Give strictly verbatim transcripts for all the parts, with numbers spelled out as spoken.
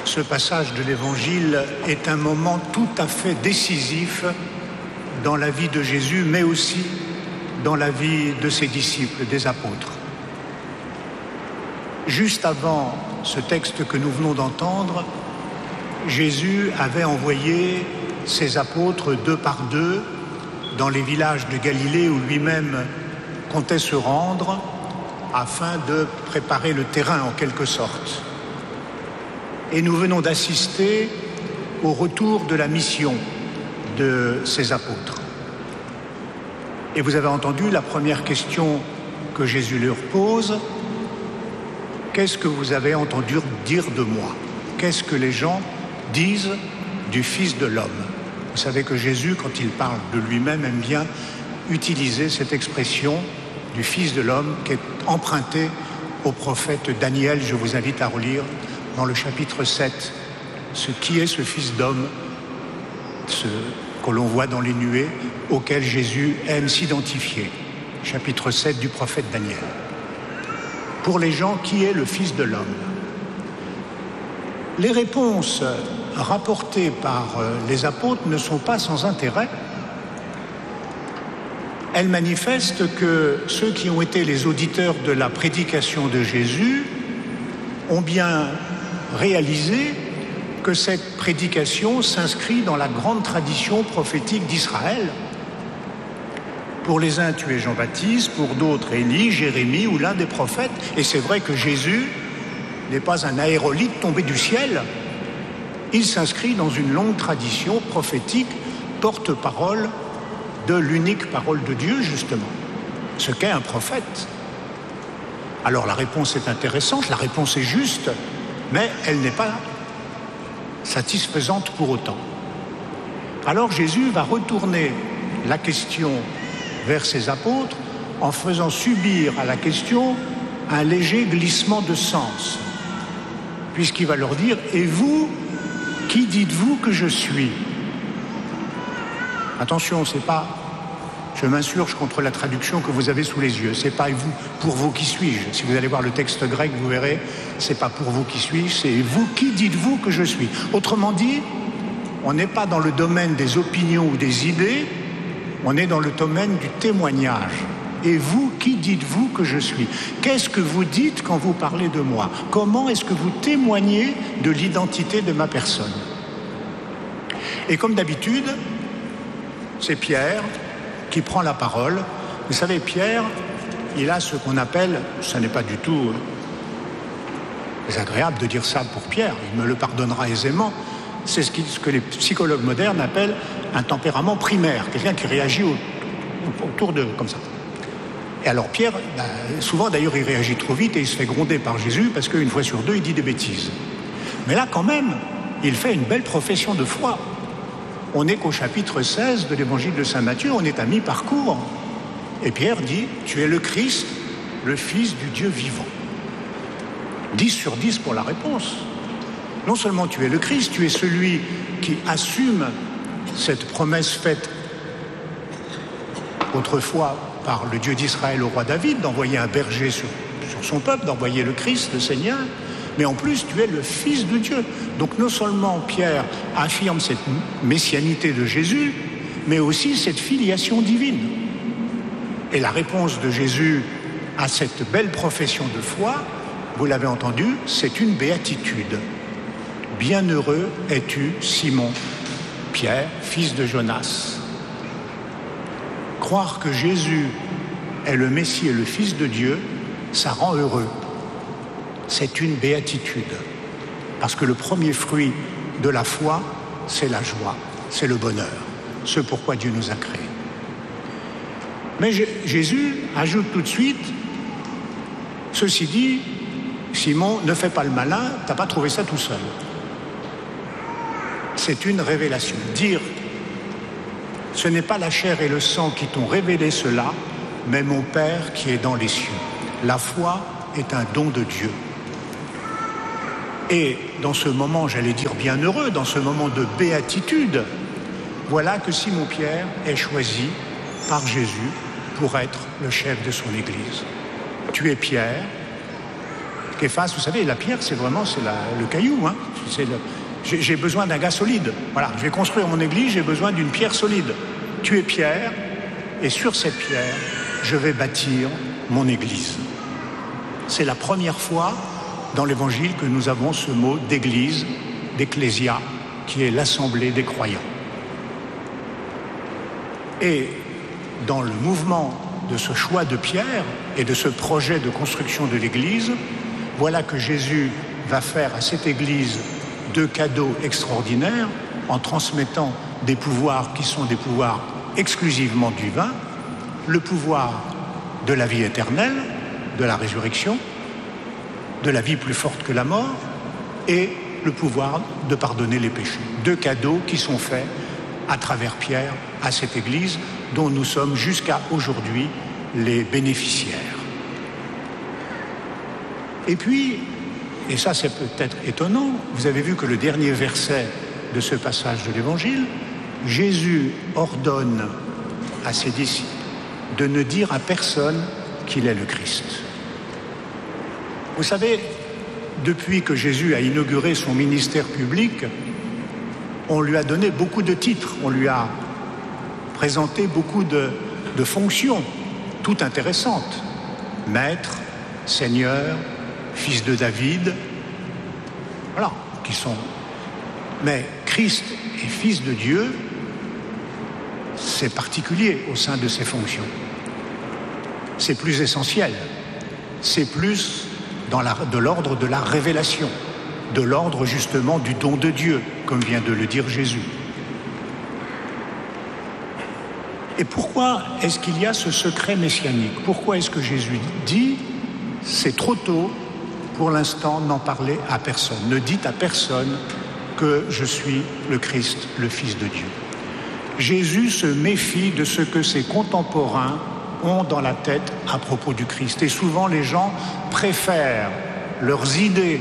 Ce passage de l'Évangile est un moment tout à fait décisif dans la vie de Jésus, mais aussi dans la vie de ses disciples, des apôtres. Juste avant ce texte que nous venons d'entendre, Jésus avait envoyé ses apôtres deux par deux dans les villages de Galilée où lui-même comptait se rendre afin de préparer le terrain en quelque sorte. Et nous venons d'assister au retour de la mission de ces apôtres. Et vous avez entendu la première question que Jésus leur pose. Qu'est-ce que vous avez entendu dire de moi? Qu'est-ce que les gens disent du Fils de l'homme? Vous savez que Jésus, quand il parle de lui-même, aime bien utiliser cette expression du Fils de l'homme qui est empruntée au prophète Daniel. Je vous invite à relire dans le chapitre sept, ce qui est ce Fils d'homme, ce que l'on voit dans les nuées, auquel Jésus aime s'identifier. Chapitre sept du prophète Daniel. Pour les gens, qui est le Fils de l'homme? Les réponses rapportées par les apôtres ne sont pas sans intérêt. Elles manifestent que ceux qui ont été les auditeurs de la prédication de Jésus ont bien réalisé que cette prédication s'inscrit dans la grande tradition prophétique d'Israël. Pour les uns, tu es Jean-Baptiste, pour d'autres, Élie, Jérémie ou l'un des prophètes. Et c'est vrai que Jésus n'est pas un aérolite tombé du ciel. Il s'inscrit dans une longue tradition prophétique, porte-parole de l'unique parole de Dieu, justement, ce qu'est un prophète. Alors la réponse est intéressante, la réponse est juste, mais elle n'est pas satisfaisante pour autant. Alors Jésus va retourner la question vers ses apôtres en faisant subir à la question un léger glissement de sens, puisqu'il va leur dire « Et vous, qui dites-vous que je suis ?» Attention, c'est pas « je m'insurge contre la traduction que vous avez sous les yeux », c'est pas « vous, pour vous qui suis-je ». Si vous allez voir le texte grec, vous verrez, c'est pas « pour vous qui suis-je », c'est « vous, qui dites-vous que je suis ». Autrement dit, on n'est pas dans le domaine des opinions ou des idées, on est dans le domaine du témoignage. Et vous, qui dites-vous que je suis? Qu'est-ce que vous dites quand vous parlez de moi? Comment est-ce que vous témoignez de l'identité de ma personne? Et comme d'habitude, c'est Pierre qui prend la parole. Vous savez, Pierre, il a ce qu'on appelle, ça n'est pas du tout désagréable de dire ça pour Pierre, il me le pardonnera aisément, c'est ce, qui, ce que les psychologues modernes appellent un tempérament primaire, quelqu'un qui réagit au, autour de, comme ça. Et alors Pierre, ben, souvent d'ailleurs il réagit trop vite et il se fait gronder par Jésus parce qu'une fois sur deux il dit des bêtises. Mais là quand même, il fait une belle profession de foi. On n'est qu'au chapitre seize de l'évangile de saint Matthieu, on est à mi-parcours. Et Pierre dit, tu es le Christ, le Fils du Dieu vivant. dix sur dix pour la réponse. Non seulement tu es le Christ, tu es celui qui assume cette promesse faite autrefois par le Dieu d'Israël au roi David, d'envoyer un berger sur, sur son peuple, d'envoyer le Christ, le Seigneur, mais en plus tu es le Fils de Dieu. Donc non seulement Pierre affirme cette messianité de Jésus, mais aussi cette filiation divine. Et la réponse de Jésus à cette belle profession de foi, vous l'avez entendu, c'est une béatitude. Bienheureux es-tu, Simon, Pierre, fils de Jonas. Croire que Jésus est le Messie et le Fils de Dieu, ça rend heureux. C'est une béatitude. Parce que le premier fruit de la foi, c'est la joie, c'est le bonheur, ce pourquoi Dieu nous a créés. Mais Jésus ajoute tout de suite, ceci dit, Simon, ne fais pas le malin, t'as pas trouvé ça tout seul. C'est une révélation. Dire, ce n'est pas la chair et le sang qui t'ont révélé cela, mais mon Père qui est dans les cieux. La foi est un don de Dieu. Et dans ce moment, j'allais dire bienheureux, dans ce moment de béatitude, voilà que Simon-Pierre est choisi par Jésus pour être le chef de son Église. Tu es Pierre, Képhas, vous savez, la pierre, c'est vraiment c'est la, le caillou. Hein. C'est le, j'ai, j'ai besoin d'un gars solide. Voilà, je vais construire mon église, j'ai besoin d'une pierre solide. Tu es Pierre, et sur cette pierre, je vais bâtir mon église. C'est la première fois dans l'Évangile que nous avons ce mot d'église, d'ecclésia, qui est l'assemblée des croyants. Et dans le mouvement de ce choix de Pierre et de ce projet de construction de l'Église, voilà que Jésus va faire à cette Église deux cadeaux extraordinaires en transmettant des pouvoirs qui sont des pouvoirs exclusivement divins, le pouvoir de la vie éternelle, de la résurrection, de la vie plus forte que la mort, et le pouvoir de pardonner les péchés. Deux cadeaux qui sont faits à travers Pierre à cette Église dont nous sommes jusqu'à aujourd'hui les bénéficiaires. Et puis, et ça c'est peut-être étonnant, vous avez vu que le dernier verset de ce passage de l'Évangile, Jésus ordonne à ses disciples de ne dire à personne qu'il est le Christ. Vous savez, depuis que Jésus a inauguré son ministère public, on lui a donné beaucoup de titres, on lui a présenté beaucoup de, de fonctions, toutes intéressantes. Maître, Seigneur, Fils de David, voilà, qui sont... Mais Christ et Fils de Dieu, c'est particulier au sein de ses fonctions. C'est plus essentiel, c'est plus dans la, de l'ordre de la révélation, de l'ordre justement du don de Dieu, comme vient de le dire Jésus. Et pourquoi est-ce qu'il y a ce secret messianique? Pourquoi est-ce que Jésus dit « c'est trop tôt, pour l'instant, n'en parler à personne. Ne dites à personne que je suis le Christ, le Fils de Dieu. » Jésus se méfie de ce que ses contemporains ont dans la tête à propos du Christ. Et souvent, les gens préfèrent leurs idées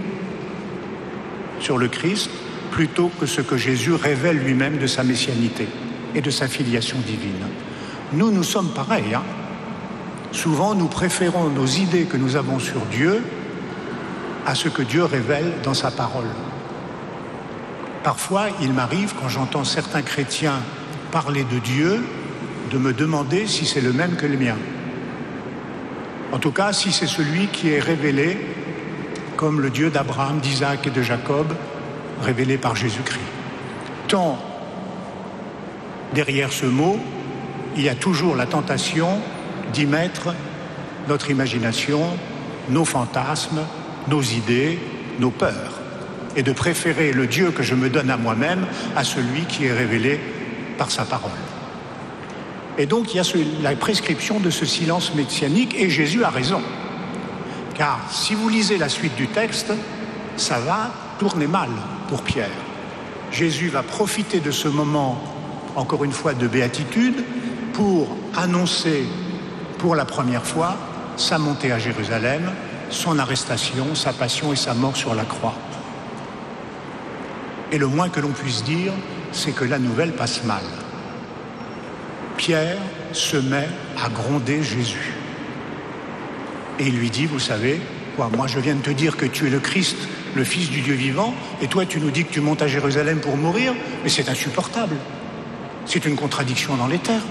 sur le Christ plutôt que ce que Jésus révèle lui-même de sa messianité et de sa filiation divine. Nous, nous sommes pareils. Hein. Souvent, nous préférons nos idées que nous avons sur Dieu à ce que Dieu révèle dans sa parole. Parfois, il m'arrive, quand j'entends certains chrétiens parler de Dieu, de me demander si c'est le même que le mien. En tout cas, si c'est celui qui est révélé comme le Dieu d'Abraham, d'Isaac et de Jacob, révélé par Jésus-Christ. Tant derrière ce mot, il y a toujours la tentation d'y mettre notre imagination, nos fantasmes, nos idées, nos peurs, et de préférer le Dieu que je me donne à moi-même à celui qui est révélé par sa parole. Et donc il y a ce, la prescription de ce silence messianique, et Jésus a raison. Car si vous lisez la suite du texte, ça va tourner mal pour Pierre. Jésus va profiter de ce moment, encore une fois, de béatitude, pour annoncer pour la première fois sa montée à Jérusalem, son arrestation, sa passion et sa mort sur la croix. Et le moins que l'on puisse dire, c'est que la nouvelle passe mal. Pierre se met à gronder Jésus. Et il lui dit, vous savez, quoi, moi je viens de te dire que tu es le Christ, le Fils du Dieu vivant, et toi tu nous dis que tu montes à Jérusalem pour mourir, mais c'est insupportable. C'est une contradiction dans les termes.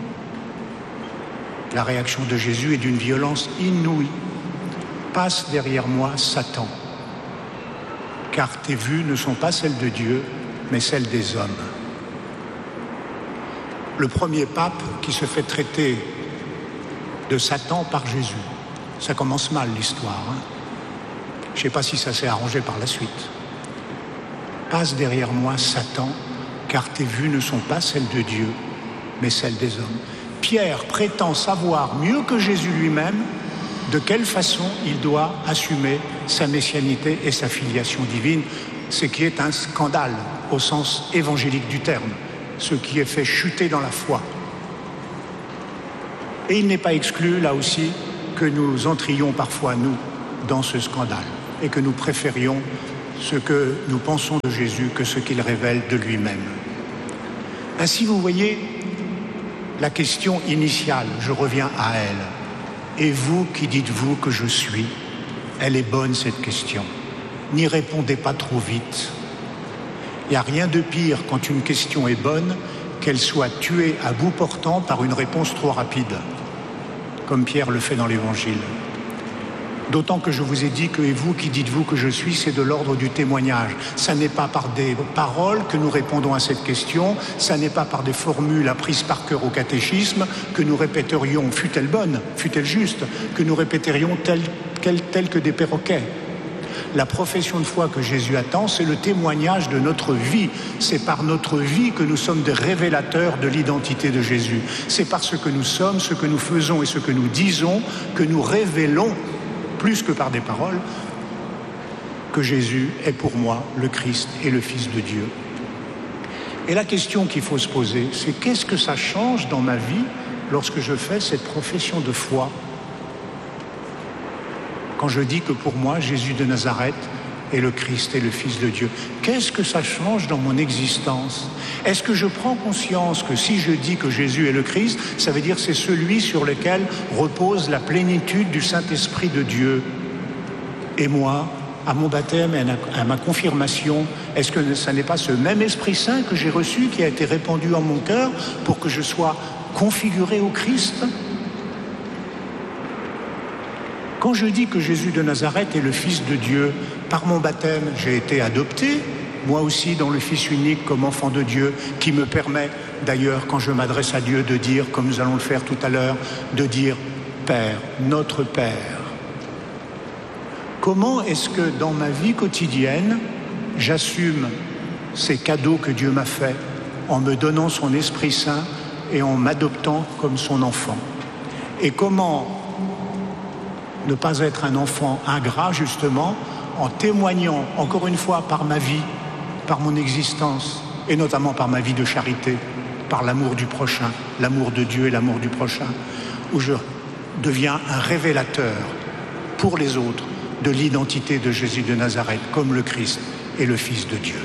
La réaction de Jésus est d'une violence inouïe. Passe derrière moi, Satan, car tes vues ne sont pas celles de Dieu, mais celles des hommes. Le premier pape qui se fait traiter de Satan par Jésus. Ça commence mal l'histoire. Hein. Je ne sais pas si ça s'est arrangé par la suite. Passe derrière moi, Satan, car tes vues ne sont pas celles de Dieu, mais celles des hommes. Pierre prétend savoir mieux que Jésus lui-même de quelle façon il doit assumer sa messianité et sa filiation divine, ce qui est un scandale au sens évangélique du terme, ce qui est fait chuter dans la foi. Et il n'est pas exclu, là aussi, que nous entrions parfois, nous, dans ce scandale et que nous préférions ce que nous pensons de Jésus que ce qu'il révèle de lui-même. Ainsi, vous voyez, la question initiale, je reviens à elle. Et vous, qui dites-vous que je suis? Elle est bonne, cette question. N'y répondez pas trop vite. Il n'y a rien de pire quand une question est bonne qu'elle soit tuée à bout portant par une réponse trop rapide, comme Pierre le fait dans l'Évangile. D'autant que je vous ai dit que « et vous, qui dites-vous que je suis ?» c'est de l'ordre du témoignage. Ça n'est pas par des paroles que nous répondons à cette question, ça n'est pas par des formules apprises par cœur au catéchisme que nous répéterions, fût-elle bonne, fût-elle juste, que nous répéterions telles tel, tel que des perroquets. La profession de foi que Jésus attend, c'est le témoignage de notre vie. C'est par notre vie que nous sommes des révélateurs de l'identité de Jésus. C'est par ce que nous sommes, ce que nous faisons et ce que nous disons que nous révélons, plus que par des paroles, que Jésus est pour moi le Christ et le Fils de Dieu. Et la question qu'il faut se poser, c'est qu'est-ce que ça change dans ma vie lorsque je fais cette profession de foi ? Quand je dis que pour moi, Jésus de Nazareth est le Christ et le Fils de Dieu, qu'est-ce que ça change dans mon existence ? Est-ce que je prends conscience que si je dis que Jésus est le Christ, ça veut dire que c'est celui sur lequel repose la plénitude du Saint-Esprit de Dieu ? Et moi, à mon baptême et à ma confirmation, est-ce que ça n'est pas ce même Esprit Saint que j'ai reçu, qui a été répandu en mon cœur pour que je sois configuré au Christ ? Quand je dis que Jésus de Nazareth est le Fils de Dieu, par mon baptême, j'ai été adopté, moi aussi dans le Fils unique comme enfant de Dieu, qui me permet d'ailleurs, quand je m'adresse à Dieu, de dire, comme nous allons le faire tout à l'heure, de dire « Père, notre Père ». Comment est-ce que dans ma vie quotidienne, j'assume ces cadeaux que Dieu m'a faits en me donnant son Esprit Saint et en m'adoptant comme son enfant ? Et comment ne pas être un enfant ingrat, justement, en témoignant, encore une fois, par ma vie, par mon existence, et notamment par ma vie de charité, par l'amour du prochain, l'amour de Dieu et l'amour du prochain, où je deviens un révélateur pour les autres de l'identité de Jésus de Nazareth comme le Christ et le Fils de Dieu.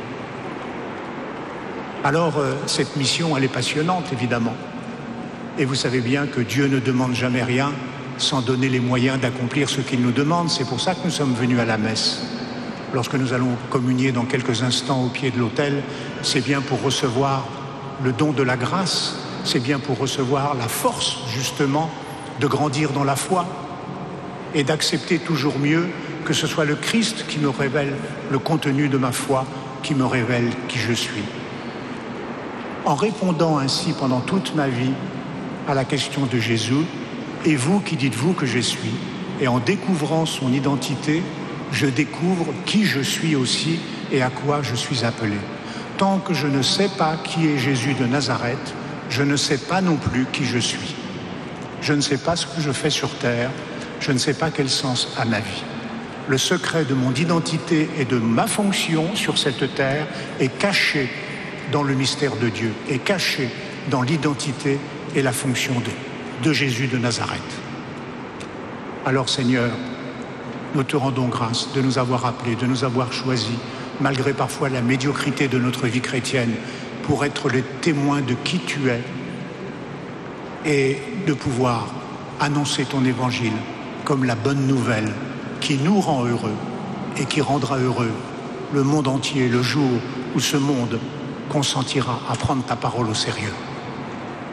Alors, euh, cette mission, elle est passionnante, évidemment. Et vous savez bien que Dieu ne demande jamais rien sans donner les moyens d'accomplir ce qu'il nous demande. C'est pour ça que nous sommes venus à la messe. Lorsque nous allons communier dans quelques instants au pied de l'autel, c'est bien pour recevoir le don de la grâce, c'est bien pour recevoir la force, justement, de grandir dans la foi et d'accepter toujours mieux que ce soit le Christ qui me révèle le contenu de ma foi, qui me révèle qui je suis. En répondant ainsi pendant toute ma vie à la question de Jésus, et vous, qui dites-vous que je suis ? Et en découvrant son identité, je découvre qui je suis aussi et à quoi je suis appelé. Tant que je ne sais pas qui est Jésus de Nazareth, je ne sais pas non plus qui je suis. Je ne sais pas ce que je fais sur terre, je ne sais pas quel sens a ma vie. Le secret de mon identité et de ma fonction sur cette terre est caché dans le mystère de Dieu, est caché dans l'identité et la fonction de de Jésus de Nazareth. Alors Seigneur, nous te rendons grâce de nous avoir appelés, de nous avoir choisis, malgré parfois la médiocrité de notre vie chrétienne, pour être les témoins de qui tu es et de pouvoir annoncer ton évangile comme la bonne nouvelle qui nous rend heureux et qui rendra heureux le monde entier le jour où ce monde consentira à prendre ta parole au sérieux.